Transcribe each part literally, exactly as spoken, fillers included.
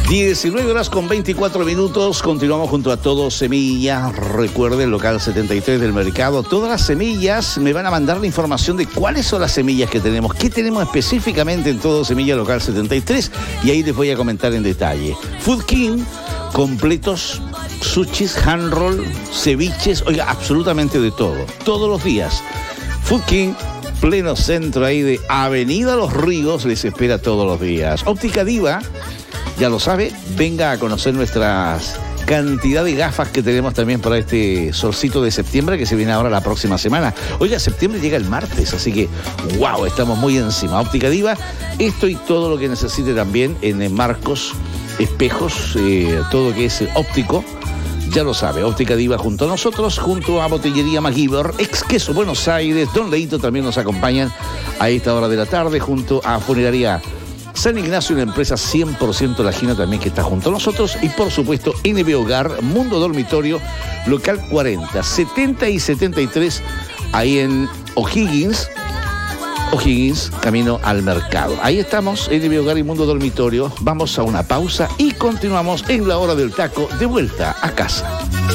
diecinueve horas con veinticuatro minutos, continuamos junto a Todo Semillas. Recuerden, local setenta y tres del mercado. Todas las semillas me van a mandar la información de cuáles son las semillas que tenemos, qué tenemos específicamente en Todo Semilla local setenta y tres, y ahí les voy a comentar en detalle. Food King, completos, sushis, hand roll, ceviches, oiga, absolutamente de todo, todos los días. Food King, pleno centro ahí de Avenida Los Ríos, les espera todos los días. Óptica Diva, ya lo sabe, venga a conocer nuestras cantidad de gafas que tenemos también para este solcito de septiembre que se viene ahora la próxima semana. Oiga, septiembre llega el martes, así que wow, estamos muy encima. Óptica Diva, esto y todo lo que necesite también en marcos, espejos, eh, todo que es óptico. Ya lo sabe, Óptica Diva junto a nosotros, junto a Botellería MacGyver, Ex Queso Buenos Aires, Don Leito también nos acompañan a esta hora de la tarde, junto a Funeraria San Ignacio, una empresa cien por ciento lajina también que está junto a nosotros, y por supuesto N B Hogar, Mundo Dormitorio, local cuarenta, setenta y setenta y tres, ahí en O'Higgins, O'Higgins, camino al mercado. Ahí estamos, N B Hogar y Mundo Dormitorio. Vamos a una pausa y continuamos en la hora del taco, de vuelta a casa.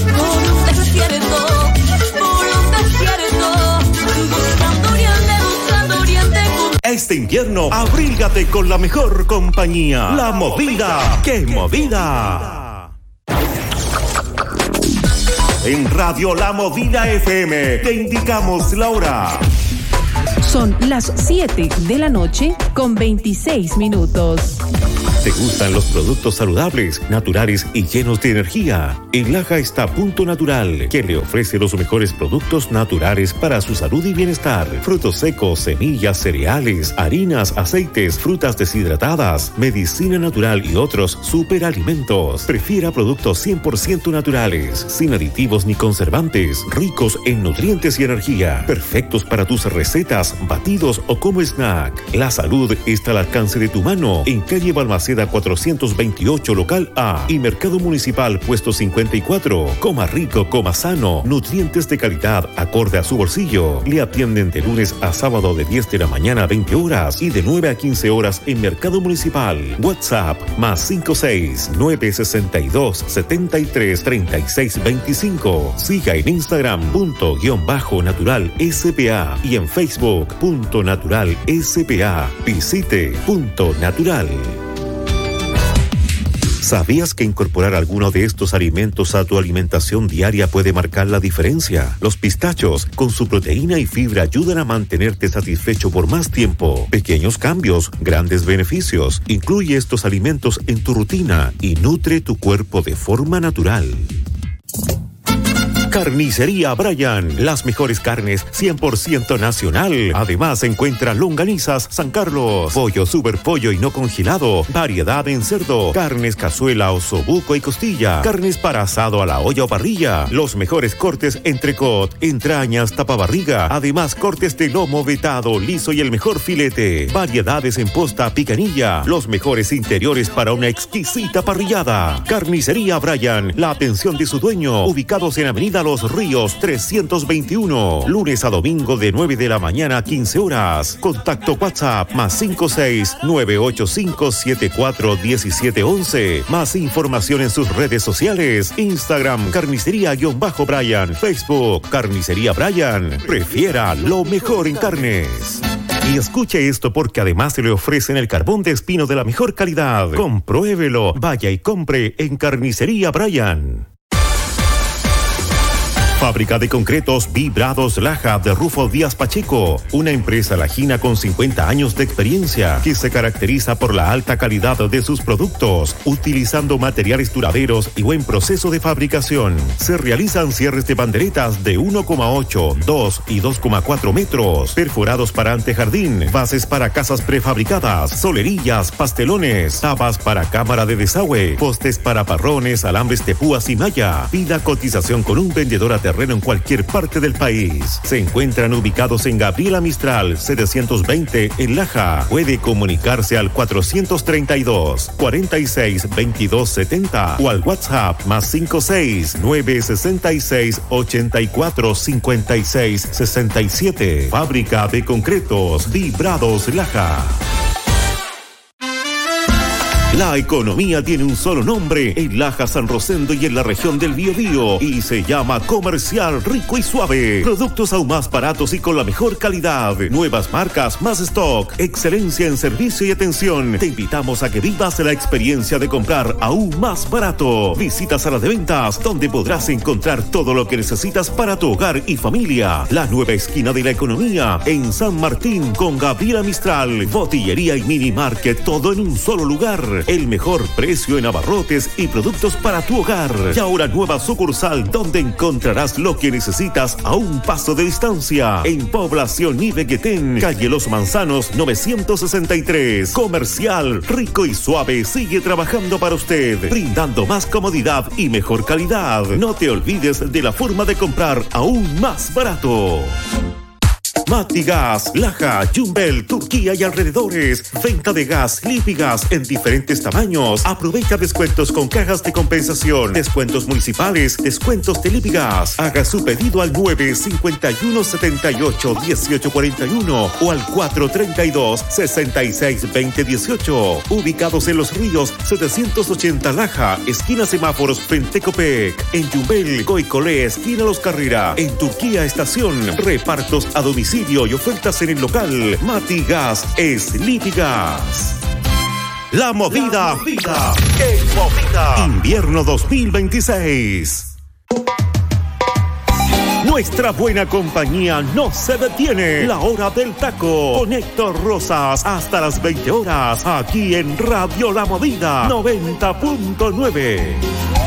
Este invierno, abrígate con la mejor compañía, La Movida. ¡Qué movida! En Radio La Movida F M te indicamos la hora. Son las siete de la noche con veintiséis minutos. ¿Te gustan los productos saludables, naturales y llenos de energía? En Laja está Punto Natural, que le ofrece los mejores productos naturales para su salud y bienestar. Frutos secos, semillas, cereales, harinas, aceites, frutas deshidratadas, medicina natural y otros superalimentos. Prefiera productos cien por ciento naturales, sin aditivos ni conservantes, ricos en nutrientes y energía, perfectos para tus recetas, batidos o como snack. La salud está al alcance de tu mano en calle Balmaceda cuatrocientos veintiocho, local A, y Mercado Municipal, puesto cincuenta y cuatro. Coma rico, coma sano, nutrientes de calidad acorde a su bolsillo. Le atienden de lunes a sábado de diez de la mañana a veinte horas y de nueve a quince horas en Mercado Municipal. WhatsApp más cinco seis nueve seis dos siete tres tres seis dos cinco. Siga en Instagram punto guión bajo natural S P A y en Facebook punto natural S P A. Visite Punto Natural. ¿Sabías que incorporar alguno de estos alimentos a tu alimentación diaria puede marcar la diferencia? Los pistachos, con su proteína y fibra, ayudan a mantenerte satisfecho por más tiempo. Pequeños cambios, grandes beneficios. Incluye estos alimentos en tu rutina y nutre tu cuerpo de forma natural. Carnicería Bryan, las mejores carnes cien por ciento nacional. Además encuentra longanizas San Carlos, pollo super pollo y no congelado, variedad en cerdo, carnes cazuela, osobuco y costilla, carnes para asado a la olla o parrilla, los mejores cortes entrecot, entrañas, tapabarriga, además cortes de lomo vetado, liso y el mejor filete, variedades en posta, picanilla, los mejores interiores para una exquisita parrillada. Carnicería Bryan, la atención de su dueño, ubicados en Avenida Los Ríos trescientos veintiuno, lunes a domingo de nueve de la mañana a quince horas. Contacto WhatsApp más cinco seis nueve ocho cinco siete cuatro uno siete once. Más información en sus redes sociales: Instagram Carnicería-Bryan, Facebook Carnicería Bryan. Prefiera lo mejor en carnes. Y escuche esto, porque además se le ofrecen el carbón de espino de la mejor calidad. Compruébelo, vaya y compre en Carnicería Bryan. Fábrica de concretos Vibrados Laja de Rufo Díaz Pacheco, una empresa lajina con cincuenta años de experiencia que se caracteriza por la alta calidad de sus productos, utilizando materiales duraderos y buen proceso de fabricación. Se realizan cierres de banderetas de uno coma ocho, dos y dos coma cuatro metros, perforados para antejardín, bases para casas prefabricadas, solerillas, pastelones, tapas para cámara de desagüe, postes para parrones, alambres de púas y malla. Pida cotización con un vendedor a terreno en cualquier parte del país. Se encuentran ubicados en Gabriela Mistral setecientos veinte en Laja. Puede comunicarse al cuatrocientos treinta y dos, cuarenta y seis, veintidós setenta o al WhatsApp más cinco seis nueve sesenta y seis ochenta y cuatro cincuenta y seis sesenta y siete. Fábrica de concretos Vibrados Laja. La economía tiene un solo nombre en Laja, San Rosendo y en la región del Biobío y se llama Comercial Rico y Suave. Productos aún más baratos y con la mejor calidad. Nuevas marcas, más stock, excelencia en servicio y atención. Te invitamos a que vivas la experiencia de comprar aún más barato. Visita Sala de Ventas, donde podrás encontrar todo lo que necesitas para tu hogar y familia. La nueva esquina de la economía en San Martín con Gabriela Mistral. Botillería y mini market, todo en un solo lugar. El mejor precio en abarrotes y productos para tu hogar. Y ahora nueva sucursal donde encontrarás lo que necesitas a un paso de distancia. En Población Ibeguetén, calle Los Manzanos novecientos sesenta y tres. Comercial Rico y Suave sigue trabajando para usted, brindando más comodidad y mejor calidad. No te olvides de la forma de comprar aún más barato. Mati Gas, Laja, Yumbel, Turquía y alrededores. Venta de gas, Lipigas en diferentes tamaños. Aprovecha descuentos con cajas de compensación, descuentos municipales, descuentos de Lipigas. Haga su pedido al nueve cinco uno setenta y ocho dieciocho cuarenta y uno o al cuatro treinta y dos sesenta y seis veinte dieciocho. Ubicados en Los Ríos, setecientos ochenta Laja, esquina Semáforos frente a Copec. En Yumbel, Coicolé, esquina Los Carrera. En Turquía, estación. Repartos a domicilio y ofertas en el local. Mati Gas es Lipigas. La movida, La movida. En movida. Invierno dos mil veintiséis. Nuestra buena compañía no se detiene. La hora del taco con Héctor Rosas hasta las veinte horas aquí en Radio La Movida noventa punto nueve.